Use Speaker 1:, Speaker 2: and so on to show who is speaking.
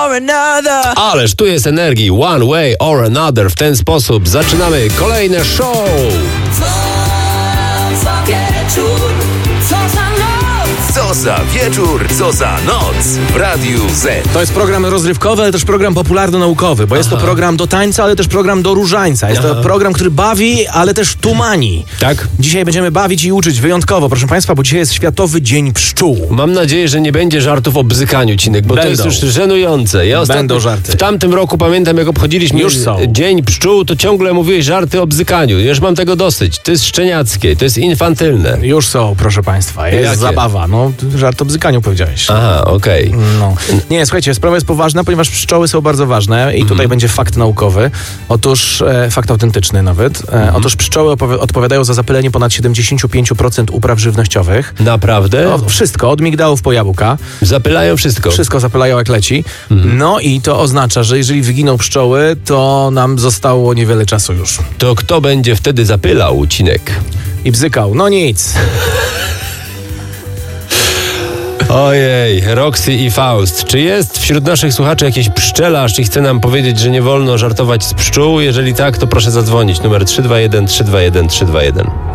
Speaker 1: or another.
Speaker 2: Ależ tu jest energii. One way or another. W ten sposób zaczynamy kolejne show.
Speaker 1: Co za wieczór, co za noc.
Speaker 3: Co za wieczór, co za noc w Radiu Z.
Speaker 4: To jest program rozrywkowy, ale też program popularno-naukowy, bo jest to program do tańca, ale też program do różańca. Jest to program, który bawi, ale też tumani.
Speaker 2: Tak?
Speaker 4: Dzisiaj będziemy bawić i uczyć wyjątkowo, proszę Państwa, bo dzisiaj jest Światowy Dzień Pszczół.
Speaker 2: Mam nadzieję, że nie będzie żartów o bzykaniu, Cinek, bo to
Speaker 4: Będą.
Speaker 2: jest już żenujące. Ja
Speaker 4: Będą żarty.
Speaker 2: W tamtym roku pamiętam, jak obchodziliśmy
Speaker 4: Już są.
Speaker 2: Dzień Pszczół, to ciągle mówiłeś żarty o bzykaniu. Już mam tego dosyć. To jest szczeniackie, to jest infantylne.
Speaker 4: Już są, proszę Państwa, jest
Speaker 2: Jakie?
Speaker 4: zabawa. No, żart o bzykaniu powiedziałeś.
Speaker 2: Aha, okej.
Speaker 4: No. Nie, słuchajcie, sprawa jest poważna, ponieważ pszczoły są bardzo ważne i tutaj będzie fakt naukowy. Otóż, fakt autentyczny nawet. Otóż pszczoły odpowiadają za zapylenie ponad 75% upraw żywnościowych.
Speaker 2: Naprawdę?
Speaker 4: Wszystko, od migdałów po jabłka.
Speaker 2: Zapylają wszystko.
Speaker 4: Wszystko zapylają jak leci. No i to oznacza, że jeżeli wyginą pszczoły, to nam zostało niewiele czasu już.
Speaker 2: To kto będzie wtedy zapylał, Cinek?
Speaker 4: I bzykał. No nic.
Speaker 2: Ojej, Roxy i Faust. Czy jest wśród naszych słuchaczy jakiś pszczelarz i chce nam powiedzieć, że nie wolno żartować z pszczół? Jeżeli tak, to proszę zadzwonić. Numer 321 321 321.